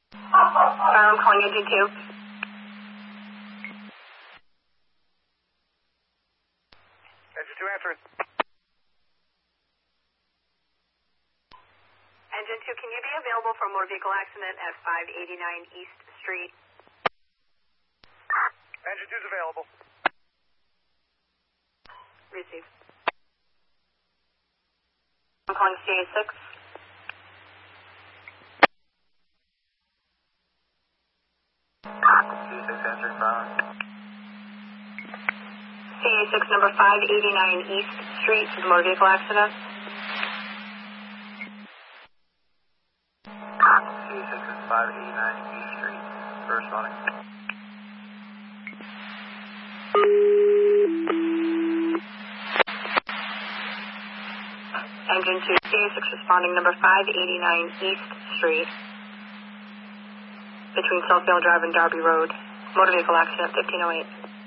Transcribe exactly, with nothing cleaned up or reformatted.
I'm calling engine two. Engine two answering. Engine two, can you be available for a motor vehicle accident at five eighty-nine East Street? Engine two's available. Receive. I'm calling C A six. C A six answering phone. C A six number five eighty-nine East Street for the motor vehicle accident. C A six is five eighty-nine East Street. First responding. Engine two, C A six responding number five eighty-nine East Street between Southville Drive and Darby Road. Motor vehicle accident fifteen oh eight.